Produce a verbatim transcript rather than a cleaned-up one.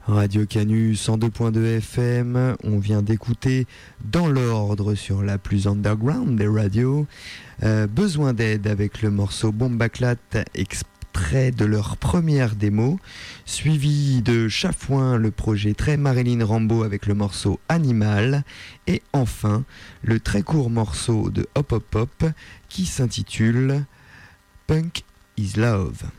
Radio Canu cent deux point deux F M, on vient d'écouter dans l'ordre sur la plus underground des radios, euh, Besoin d'aide avec le morceau Bombaclat, extrait de leur première démo, suivi de Chafouin, le projet très Marilyn Rambo avec le morceau Animal, et enfin le très court morceau de Hop Hop Hop qui s'intitule Punk is Love.